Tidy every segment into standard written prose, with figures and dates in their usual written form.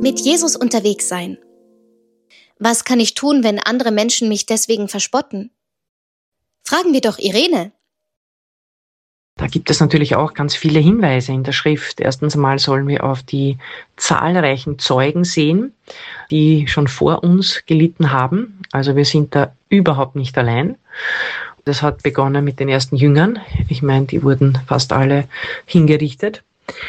Mit Jesus unterwegs sein. Was kann ich tun, wenn andere Menschen mich deswegen verspotten? Fragen wir doch Irene. Da gibt es natürlich auch ganz viele Hinweise in der Schrift. Erstens einmal sollen wir auf die zahlreichen Zeugen sehen, die schon vor uns gelitten haben. Also wir sind da überhaupt nicht allein. Das hat begonnen mit den ersten Jüngern. Ich meine, die wurden fast alle hingerichtet.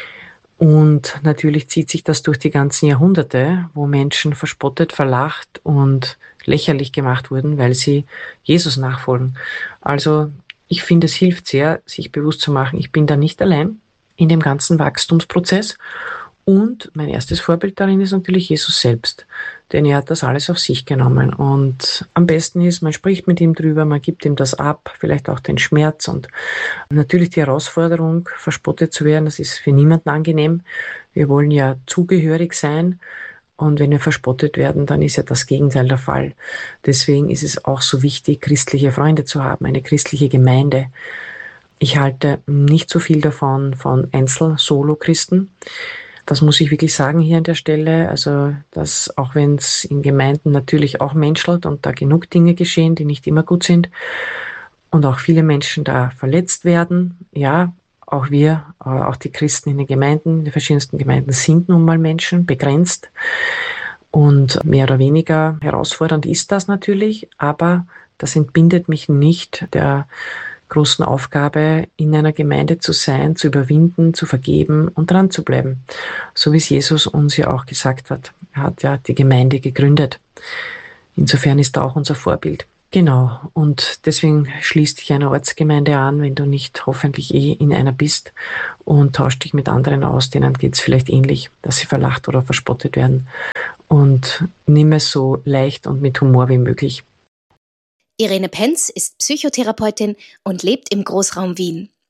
Und natürlich zieht sich das durch die ganzen Jahrhunderte, wo Menschen verspottet, verlacht und lächerlich gemacht wurden, weil sie Jesus nachfolgen. Also ich finde, es hilft sehr, sich bewusst zu machen, ich bin da nicht allein in dem ganzen Wachstumsprozess. Und mein erstes Vorbild darin ist natürlich Jesus selbst, denn er hat das alles auf sich genommen. Und am besten ist, man spricht mit ihm drüber, man gibt ihm das ab, vielleicht auch den Schmerz und natürlich die Herausforderung, verspottet zu werden, das ist für niemanden angenehm. Wir wollen ja zugehörig sein. Und wenn wir verspottet werden, dann ist ja das Gegenteil der Fall. Deswegen ist es auch so wichtig, christliche Freunde zu haben, eine christliche Gemeinde. Ich halte nicht so viel davon von Einzel-Solo-Christen. Das muss ich wirklich sagen hier an der Stelle. Also, dass auch wenn es in Gemeinden natürlich auch menschelt und da genug Dinge geschehen, die nicht immer gut sind und auch viele Menschen da verletzt werden, ja, auch wir, auch die Christen in den Gemeinden, die verschiedensten Gemeinden sind nun mal Menschen, begrenzt und mehr oder weniger herausfordernd ist das natürlich, aber das entbindet mich nicht der großen Aufgabe, in einer Gemeinde zu sein, zu überwinden, zu vergeben und dran zu bleiben. So wie es Jesus uns ja auch gesagt hat. Er hat ja die Gemeinde gegründet. Insofern ist er auch unser Vorbild. Genau, und deswegen schließ dich einer Ortsgemeinde an, wenn du nicht hoffentlich in einer bist und tausch dich mit anderen aus, denen geht es vielleicht ähnlich, dass sie verlacht oder verspottet werden. Und nimm es so leicht und mit Humor wie möglich. Irene Penz ist Psychotherapeutin und lebt im Großraum Wien.